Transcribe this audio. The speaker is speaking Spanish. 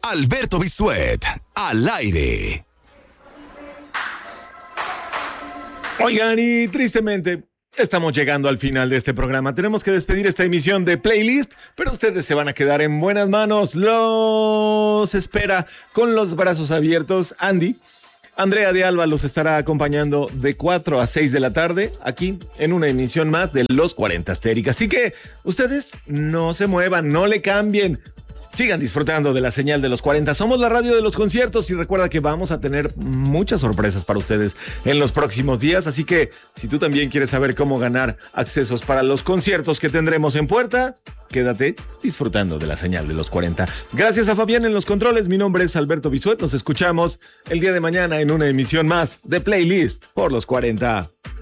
Alberto Bisuet, al aire. Oigan, y tristemente estamos llegando al final de este programa. Tenemos que despedir esta emisión de Playlist, pero ustedes se van a quedar en buenas manos. Los espera con los brazos abiertos Andy. Andrea de Alba los estará acompañando de 4 a 6 de la tarde aquí en una emisión más de Los 40 Astérica. Así que ustedes no se muevan, no le cambien. Sigan disfrutando de la señal de los 40. Somos la radio de los conciertos y recuerda que vamos a tener muchas sorpresas para ustedes en los próximos días. Así que si tú también quieres saber cómo ganar accesos para los conciertos que tendremos en puerta, quédate disfrutando de la señal de los 40. Gracias a Fabián en los controles. Mi nombre es Alberto Bisuet. Nos escuchamos el día de mañana en una emisión más de Playlist por los 40.